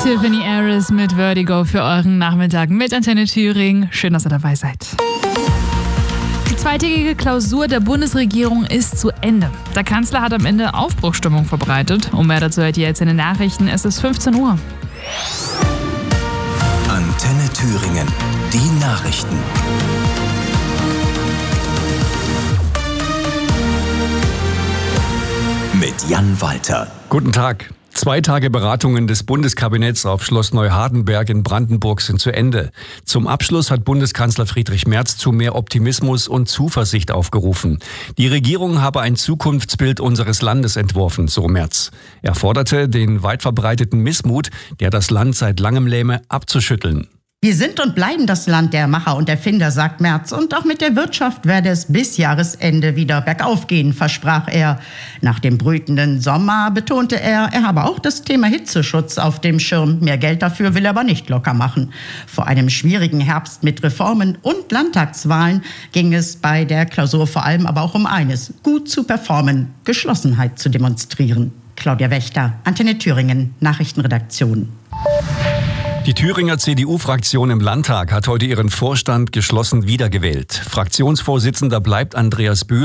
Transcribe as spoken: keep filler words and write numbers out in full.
Tiffany Harris mit Vertigo für euren Nachmittag mit Antenne Thüringen. Schön, dass ihr dabei seid. Die zweitägige Klausur der Bundesregierung ist zu Ende. Der Kanzler hat am Ende Aufbruchsstimmung verbreitet. Und mehr dazu hört ihr jetzt in den Nachrichten. Es ist fünfzehn Uhr. Antenne Thüringen. Die Nachrichten. Mit Jan Walter. Guten Tag. Zwei Tage Beratungen des Bundeskabinetts auf Schloss Neuhardenberg in Brandenburg sind zu Ende. Zum Abschluss hat Bundeskanzler Friedrich Merz zu mehr Optimismus und Zuversicht aufgerufen. Die Regierung habe ein Zukunftsbild unseres Landes entworfen, so Merz. Er forderte, den weit verbreiteten Missmut, der das Land seit langem lähme, abzuschütteln. Wir sind und bleiben das Land der Macher und Erfinder, sagt Merz. Und auch mit der Wirtschaft werde es bis Jahresende wieder bergauf gehen, versprach er. Nach dem brütenden Sommer betonte er, er habe auch das Thema Hitzeschutz auf dem Schirm. Mehr Geld dafür will er aber nicht locker machen. Vor einem schwierigen Herbst mit Reformen und Landtagswahlen ging es bei der Klausur vor allem aber auch um eines: gut zu performen, Geschlossenheit zu demonstrieren. Claudia Wächter, Antenne Thüringen, Nachrichtenredaktion. Die Thüringer C D U-Fraktion im Landtag hat heute ihren Vorstand geschlossen wiedergewählt. Fraktionsvorsitzender bleibt Andreas Bühl.